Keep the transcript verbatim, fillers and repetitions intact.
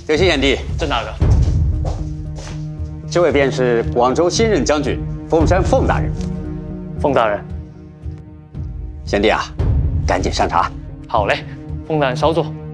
德熙贤弟， 郑大人， 这位便是广州新任将军凤山凤大人。 凤大人， 贤弟啊，赶紧上茶。 好嘞，凤大人稍坐。